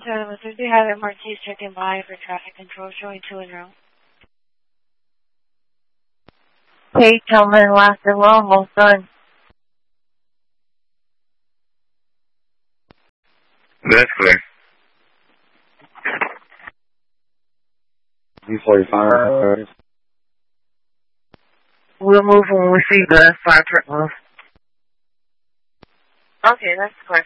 We have MRTs checking by for traffic control showing 2 in row. Hey, Tillman, last and long, all done. That's clear. B45. We'll move when we see the fire truck move. Okay, that's clear.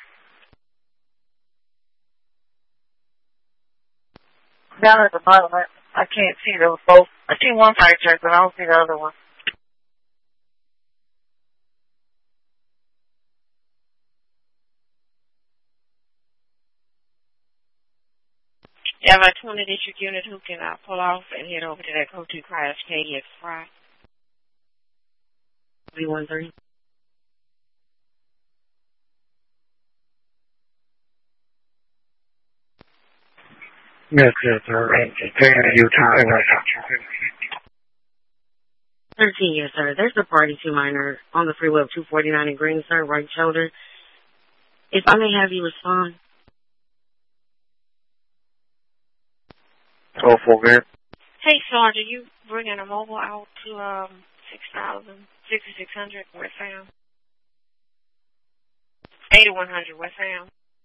Down at the bottom, I can't see those both. I see one fire truck, but I don't see the other one. You have a 20 district unit who can pull off and head over to that code 2 crash KDX Fry. V13. Yes, sir. Taking your time. 13, yes, sir. There's a party 2 minor on the freeway of 249 in Green, sir, right shoulder. If I may have you respond. Oh, for me. Hey, Sergeant, you bringing a mobile out to 6600 West Ham? 8100 West Ham.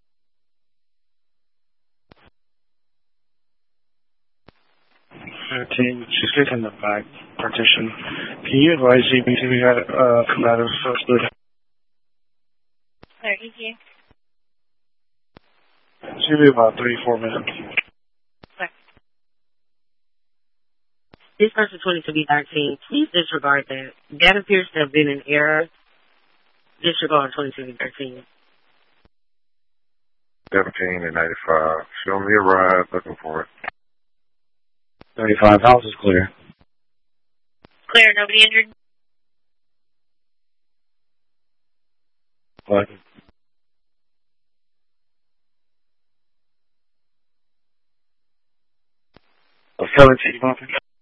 She's sitting in the back partition. Can you advise GBT we got combative suspect? Thank you. Should be about 3-4 minutes. This person 22B13, please disregard that. That appears to have been an error. Disregard 22B13. 17 and 95. Show me a ride. Looking for it. 35. House is clear. Clear. Nobody injured? What? 17.